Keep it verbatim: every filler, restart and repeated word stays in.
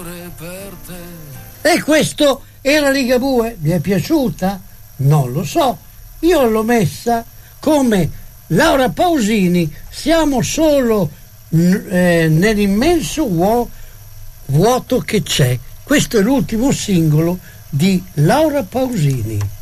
E questo era Ligabue, vi è piaciuta? Non lo so, io l'ho messa come Laura Pausini, siamo solo eh, nell'immenso vuo, vuoto che c'è. Questo è l'ultimo singolo di Laura Pausini.